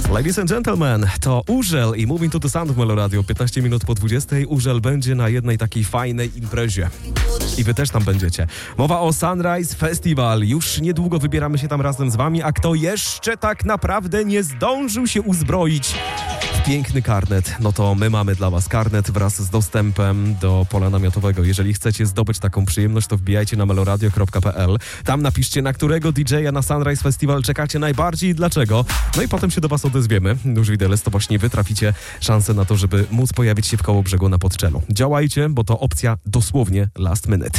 Ladies and gentlemen, to Urzel i Moving to the Sound w Meloradio. 15 minut po 20. Urzel będzie na jednej takiej fajnej imprezie. I wy też tam będziecie. Mowa o Sunrise Festival. Już niedługo wybieramy się tam razem z wami, a kto jeszcze tak naprawdę nie zdążył się uzbroić w piękny karnet, no to my mamy dla was karnet wraz z dostępem do pola namiotowego. Jeżeli chcecie zdobyć taką przyjemność, to wbijajcie na meloradio.pl. Tam napiszcie, na którego DJ-a na Sunrise Festival czekacie najbardziej i dlaczego. No i potem się do was odezwiemy. Już widelec, to właśnie wy traficie szansę na to, żeby móc pojawić się w Kołobrzegu na Podczelu. Działajcie, bo to opcja dosłownie last minute.